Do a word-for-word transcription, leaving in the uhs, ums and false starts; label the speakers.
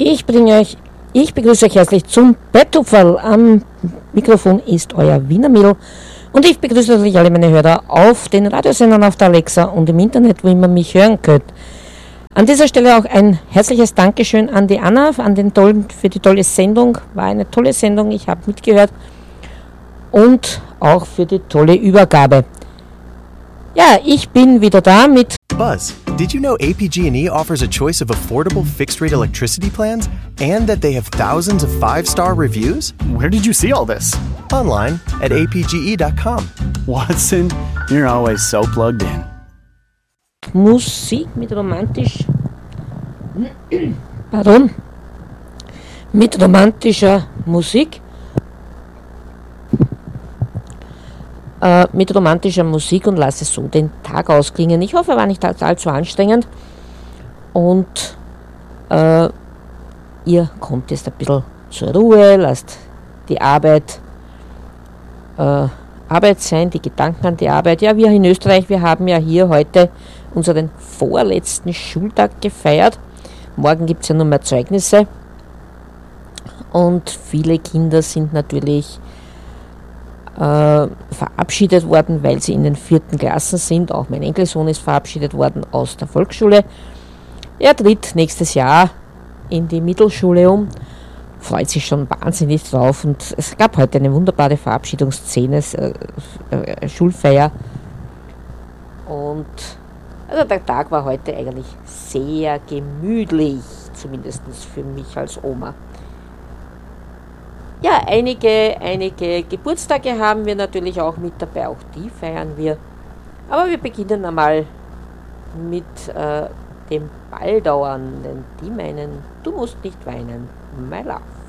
Speaker 1: Ich bringe euch, ich begrüße euch herzlich zum Betthupferl. Am Mikrofon ist euer Wiener Mädel und ich begrüße natürlich alle meine Hörer auf den Radiosendern, auf der Alexa und im Internet, wo ihr mich hören könnt. An dieser Stelle auch ein herzliches Dankeschön an die Anna an den tollen, für die tolle Sendung. War eine tolle Sendung, ich habe mitgehört. Und auch für die tolle Übergabe. Ja, ich bin wieder da mit
Speaker 2: Buzz, did you know A P G and E offers a choice of affordable fixed-rate electricity plans and that they have thousands of five-star reviews?
Speaker 3: Where did you see all this?
Speaker 2: Online at a p g e dot com.
Speaker 3: Watson, you're always so plugged in.
Speaker 1: Musik mit romantisch Pardon mit romantischer Musik äh, mit romantischer Musik und lasse so den Tag ausklingen. Ich hoffe, er war nicht allzu anstrengend und äh, ihr kommt jetzt ein bisschen zur Ruhe, lasst die Arbeit äh, Arbeit sein, die Gedanken an die Arbeit. Ja, wir in Österreich, wir haben ja hier heute unseren vorletzten Schultag gefeiert. Morgen gibt es ja nur mehr Zeugnisse. Und viele Kinder sind natürlich äh, verabschiedet worden, weil sie in den vierten Klassen sind. Auch mein Enkelsohn ist verabschiedet worden aus der Volksschule. Er tritt nächstes Jahr in die Mittelschule um. Freut sich schon wahnsinnig drauf. Und es gab heute eine wunderbare Verabschiedungsszene, äh, äh, Schulfeier. Und also der Tag war heute eigentlich sehr gemütlich, zumindest für mich als Oma. Ja, einige, einige Geburtstage haben wir natürlich auch mit dabei, auch die feiern wir. Aber wir beginnen einmal mit äh, dem Balldauern, denn die meinen, du musst nicht weinen, my love.